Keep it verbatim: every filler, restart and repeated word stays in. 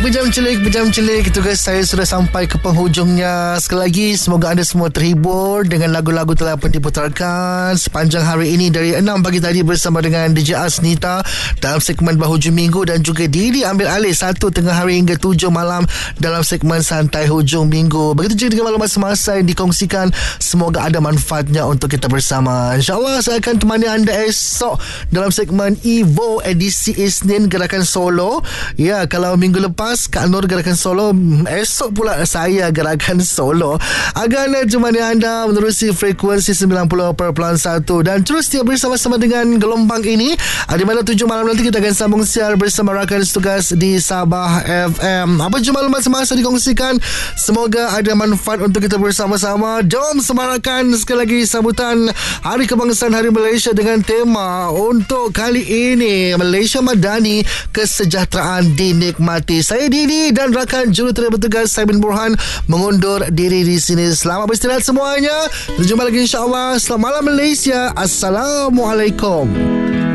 Pejam celik, pejam celik. Itu guys, saya sudah sampai ke penghujungnya. Sekali lagi, semoga anda semua terhibur dengan lagu-lagu telah pun diputarkan sepanjang hari ini dari enam pagi tadi bersama dengan D J Asnita dalam segmen Berhujung Minggu, dan juga Didi ambil alih satu tengah hari hingga tujuh malam dalam segmen Santai Hujung Minggu. Begitu juga dengan maklumat semasa yang dikongsikan. Semoga ada manfaatnya untuk kita bersama. InsyaAllah saya akan temani anda esok dalam segmen Evo edisi Isnin Gerakan Solo. Ya, kalau minggu lepas Kak Nur Gerakan Solo, esok pula saya Gerakan Solo. Agar anda temani anda menerusi frekuensi sembilan puluh perpuluhan satu dan terus setia bersama-sama dengan gelombang ini. Di mana tujuh malam nanti kita akan sambung siar bersama rakan setugas di Sabah F M. Apa je maklumat semasa dikongsikan, semoga ada manfaat untuk kita bersama-sama. Jom semarakan sekali lagi sambutan Hari Kebangsaan Hari Malaysia dengan tema untuk kali ini, Malaysia Madani, kesejahteraan dinikmati. Saya Didi dan rakan juruterima bertugas saya bin Burhan mengundur diri di sini. Selamat beristirahat semuanya. Berjumpa lagi insya-Allah. Selamat malam Malaysia. Assalamualaikum.